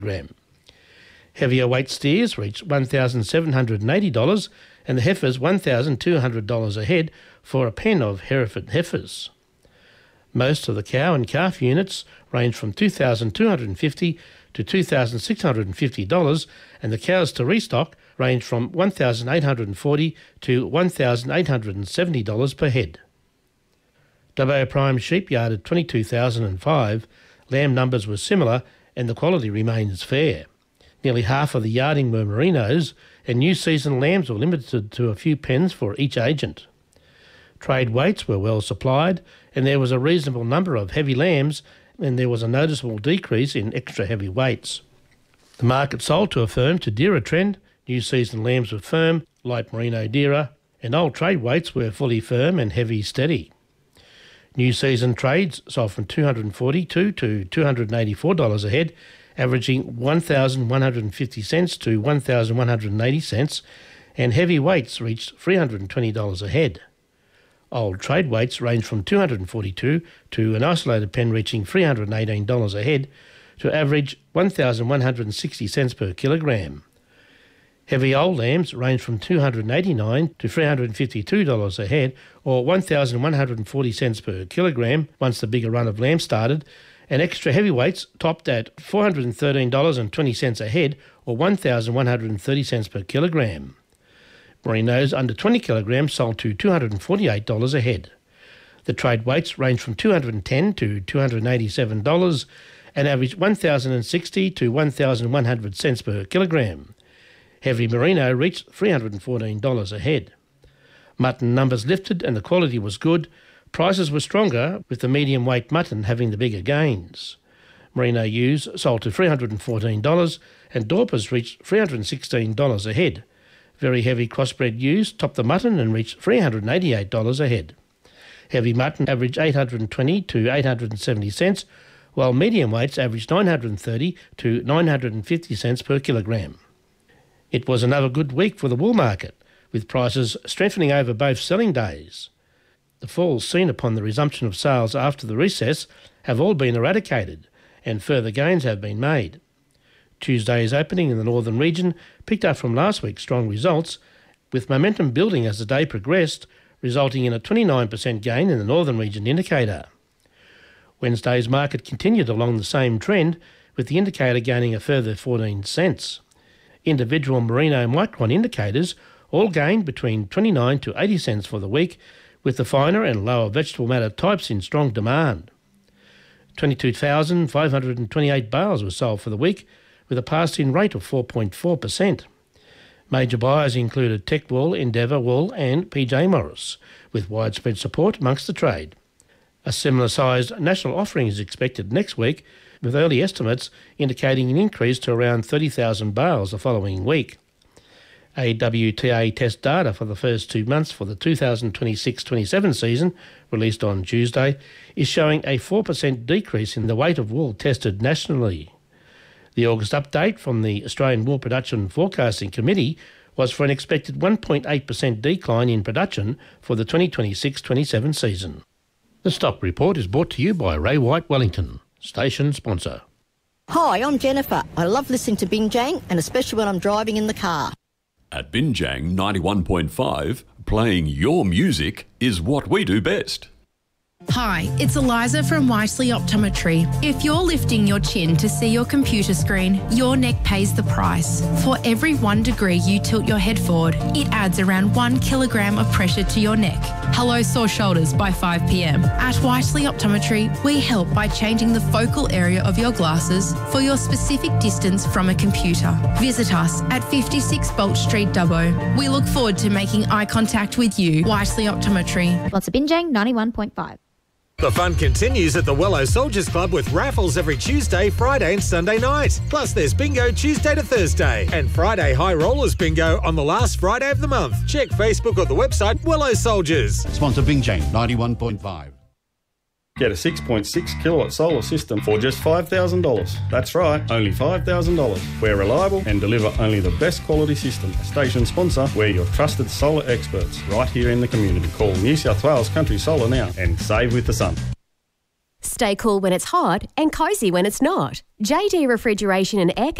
gram. Heavier weight steers reached $1,780 and the heifers $1,200 a head for a pen of Hereford heifers. Most of the cow and calf units range from $2,250 to $2,650 and the cows to restock range from $1,840 to $1,870 per head. Dubbo Prime sheep yard at 22,005, lamb numbers were similar and the quality remains fair. Nearly half of the yarding were merinos and new season lambs were limited to a few pens for each agent. Trade weights were well supplied and there was a reasonable number of heavy lambs and there was a noticeable decrease in extra heavy weights. The market sold to a firm to dearer trend, new season lambs were firm, light merino dearer, and old trade weights were fully firm and heavy steady. New season trades sold from $242 to $284 a head, averaging $1,150 to $1,180, and heavy weights reached $320 a head. Old trade weights range from $242 to an isolated pen reaching $318 a head to average $1,160 per kilogram. Heavy old lambs range from $289 to $352 a head or $1,140 per kilogram once the bigger run of lambs started, and extra heavyweights topped at $413.20 a head or $1,130 per kilogram. Merinos under 20 kilograms sold to $248 a head. The trade weights range from $210 to $287 and average $1,060 to $1,100 per kilogram. Heavy merino reached $314 a head. Mutton numbers lifted and the quality was good. Prices were stronger, with the medium weight mutton having the bigger gains. Merino ewes sold to $314 and Dorpers reached $316 a head. Very heavy crossbred ewes topped the mutton and reached $388 a head. Heavy mutton averaged $820 to $870, while medium weights averaged $930 to $950 per kilogram. It was another good week for the wool market, with prices strengthening over both selling days. The falls seen upon the resumption of sales after the recess have all been eradicated, and further gains have been made. Tuesday's opening in the northern region picked up from last week's strong results, with momentum building as the day progressed, resulting in a 29% gain in the northern region indicator. Wednesday's market continued along the same trend, with the indicator gaining a further 14 cents. Individual merino micron indicators all gained between 29 to 80 cents for the week, with the finer and lower vegetable matter types in strong demand. 22,528 bales were sold for the week, with a pass-in rate of 4.4%. Major buyers included Tech Wool, Endeavour Wool and PJ Morris, with widespread support amongst the trade. A similar-sized national offering is expected next week, with early estimates indicating an increase to around 30,000 bales the following week. AWTA test data for the first 2 months for the 2026-27 season, released on Tuesday, is showing a 4% decrease in the weight of wool tested nationally. The August update from the Australian Wool Production Forecasting Committee was for an expected 1.8% decline in production for the 2026-27 season. The stock report is brought to you by Ray White Wellington, station sponsor. Hi, I'm Jennifer. I love listening to Binjang, and especially when I'm driving in the car. At Binjang 91.5, playing your music is what we do best. Hi, it's Eliza from Whiteley Optometry. If you're lifting your chin to see your computer screen, your neck pays the price. For every 1 degree you tilt your head forward, it adds around 1 kilogram of pressure to your neck. Hello, sore shoulders by 5 p.m. At Whiteley Optometry, we help by changing the focal area of your glasses for your specific distance from a computer. Visit us at 56 Bolt Street, Dubbo. We look forward to making eye contact with you. Whiteley Optometry. Lots of Binjang 91.5. The fun continues at the Wello Soldiers Club with raffles every Tuesday, Friday and Sunday night. Plus there's bingo Tuesday to Thursday and Friday High Rollers bingo on the last Friday of the month. Check Facebook or the website Wello Soldiers. Sponsor Binjang 91.5. Get a 6.6 kilowatt solar system for just $5,000. That's right, only $5,000. We're reliable and deliver only the best quality system. A station sponsor, we're your trusted solar experts right here in the community. Call New South Wales Country Solar now and save with the sun. Stay cool when it's hot and cosy when it's not. JD Refrigeration and Air